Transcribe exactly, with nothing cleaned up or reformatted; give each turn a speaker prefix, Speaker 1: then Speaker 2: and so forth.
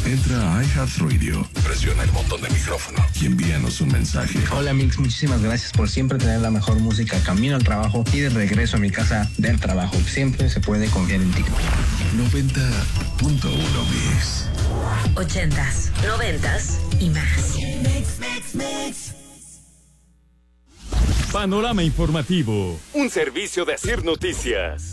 Speaker 1: Entra a iHeartRadio, presiona el botón de micrófono y envíanos un mensaje.
Speaker 2: Hola Mix, muchísimas gracias por siempre tener la mejor música camino al trabajo y de regreso a mi casa del trabajo. Siempre se puede confiar en ti.
Speaker 1: noventa punto uno Mix.
Speaker 3: Ochentas, noventas y más.
Speaker 4: Mix, mix, mix.
Speaker 5: Panorama informativo, un servicio de Asir Noticias.